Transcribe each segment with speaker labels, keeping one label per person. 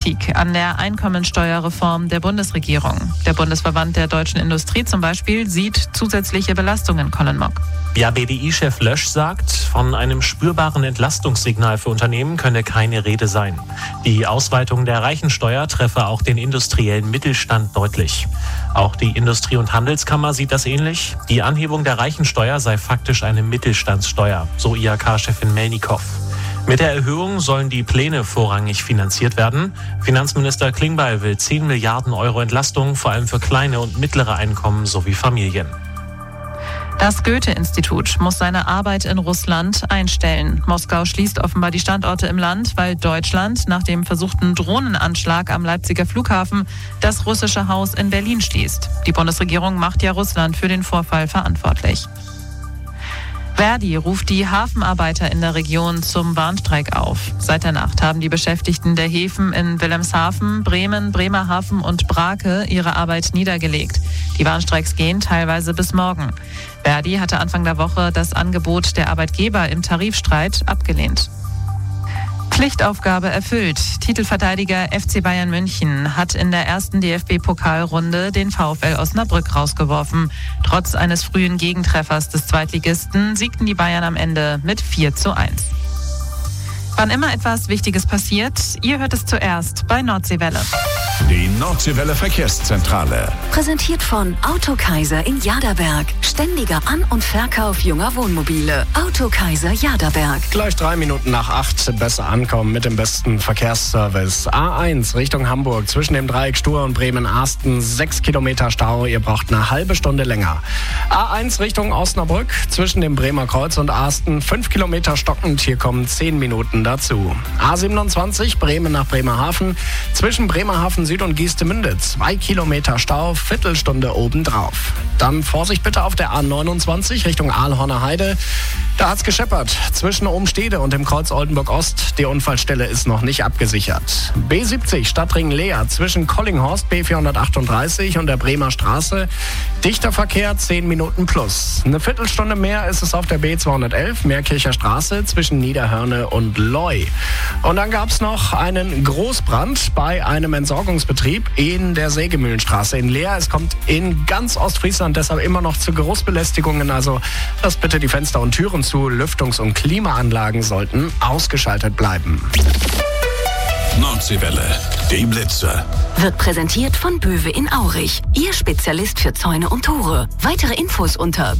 Speaker 1: Kritik an der Einkommensteuerreform der Bundesregierung. Der Bundesverband der deutschen Industrie zum Beispiel sieht zusätzliche Belastungen, Colin Mock.
Speaker 2: Ja, BDI-Chef Lösch sagt, von einem spürbaren Entlastungssignal für Unternehmen könne keine Rede sein. Die Ausweitung der Reichensteuer treffe auch den industriellen Mittelstand deutlich. Auch die Industrie- und Handelskammer sieht das ähnlich. Die Anhebung der Reichensteuer sei faktisch eine Mittelstandssteuer, so IHK-Chefin Melnikow. Mit der Erhöhung sollen die Pläne vorrangig finanziert werden. Finanzminister Klingbeil will 10 Milliarden Euro Entlastung, vor allem für kleine und mittlere Einkommen sowie Familien.
Speaker 1: Das Goethe-Institut muss seine Arbeit in Russland einstellen. Moskau schließt offenbar die Standorte im Land, weil Deutschland nach dem versuchten Drohnenanschlag am Leipziger Flughafen das russische Haus in Berlin schließt. Die Bundesregierung macht ja Russland für den Vorfall verantwortlich. Verdi ruft die Hafenarbeiter in der Region zum Warnstreik auf. Seit der Nacht haben die Beschäftigten der Häfen in Wilhelmshaven, Bremen, Bremerhaven und Brake ihre Arbeit niedergelegt. Die Warnstreiks gehen teilweise bis morgen. Verdi hatte Anfang der Woche das Angebot der Arbeitgeber im Tarifstreit abgelehnt. Pflichtaufgabe erfüllt. Titelverteidiger FC Bayern München hat in der ersten DFB-Pokalrunde den VfL Osnabrück rausgeworfen. Trotz eines frühen Gegentreffers des Zweitligisten siegten die Bayern am Ende mit 4:1. Wann immer etwas Wichtiges passiert, ihr hört es zuerst bei Nordseewelle.
Speaker 3: Die Nordseewelle Verkehrszentrale.
Speaker 4: Präsentiert von Autokaiser in Jaderberg. Ständiger An- und Verkauf junger Wohnmobile. Autokaiser Jaderberg.
Speaker 5: Gleich 3 Minuten nach 8 besser ankommen mit dem besten Verkehrsservice. A1 Richtung Hamburg zwischen dem Dreieck Stur und Bremen-Arsten 6 Kilometer Stau. Ihr braucht eine halbe Stunde länger. A1 Richtung Osnabrück zwischen dem Bremer Kreuz und Arsten 5 Kilometer stockend. Hier kommen 10 Minuten dazu. A27 Bremen nach Bremerhaven zwischen Bremerhaven Süd und Giestemünde 2 Kilometer Stau, Viertelstunde obendrauf. Dann Vorsicht bitte auf der A29 Richtung Aalhorner Heide. Da hat's gescheppert zwischen Obenstede und dem Kreuz Oldenburg Ost. Die Unfallstelle ist noch nicht abgesichert. B70 Stadtring Leer zwischen Collinghorst B438 und der Bremer Straße. Dichter Verkehr 10 Minuten plus. Eine Viertelstunde mehr ist es auf der B211 Meerkircher Straße zwischen Niederhörne und Loy. Und dann gab's noch einen Großbrand bei einem Entsorgungsbetrieb in der Sägemühlenstraße in Leer. Es kommt in ganz Ostfriesland deshalb immer noch zu Geruchsbelästigungen. Also lasst bitte die Fenster und Türen zu. Lüftungs- und Klimaanlagen sollten ausgeschaltet bleiben.
Speaker 3: Nordseewelle, die Blitzer.
Speaker 4: Wird präsentiert von Böwe in Aurich. Ihr Spezialist für Zäune und Tore. Weitere Infos unter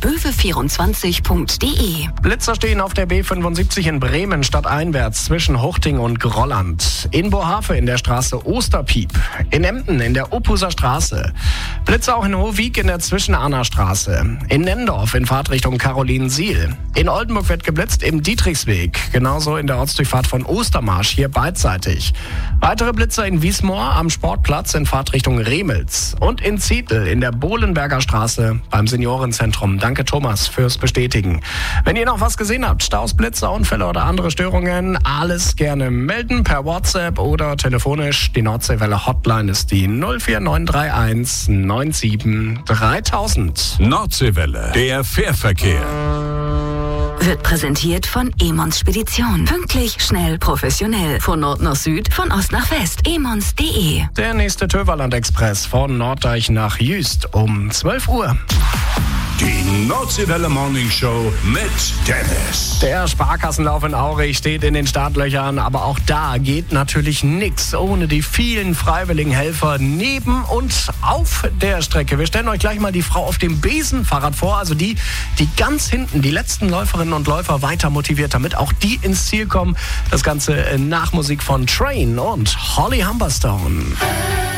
Speaker 4: böwe24.de.
Speaker 5: Blitzer stehen auf der B75 in Bremen stadteinwärts zwischen Huchting und Grolland. In Bohave in der Straße Osterpiep. In Emden in der Oppuser Straße. Blitzer auch in Hohwig in der Zwischenahner Straße. In Nendorf in Fahrtrichtung Carolinensiel. In Oldenburg wird geblitzt im Dietrichsweg. Genauso in der Ortsdurchfahrt von Ostermarsch, hier beidseitig. Weitere Blitzer in Wiesmoor am Sportplatz in Fahrtrichtung Remels. Und in Zietl in der Bohlenberger Straße beim Seniorenzentrum. Danke Thomas fürs Bestätigen. Wenn ihr noch was gesehen habt, Staus, Blitzer, Unfälle oder andere Störungen, alles gerne melden per WhatsApp oder telefonisch. Die Nordseewelle Hotline ist die 04931 97 3000.
Speaker 3: Nordseewelle, der Fährverkehr.
Speaker 4: Wird präsentiert von Emons Spedition. Pünktlich, schnell, professionell. Von Nord nach Süd, von Ost nach West. emons.de.
Speaker 5: Der nächste Töverland-Express von Norddeich nach Jüst um 12 Uhr.
Speaker 3: Die Nordseewelle Morning Show mit Dennis.
Speaker 5: Der Sparkassenlauf in Aurich steht in den Startlöchern, aber auch da geht natürlich nichts ohne die vielen freiwilligen Helfer neben und auf der Strecke. Wir stellen euch gleich mal die Frau auf dem Besenfahrrad vor, also die ganz hinten, die letzten Läuferinnen und Läufer weiter motiviert, damit auch die ins Ziel kommen. Das Ganze nach Musik von Train und Holly Humberstone.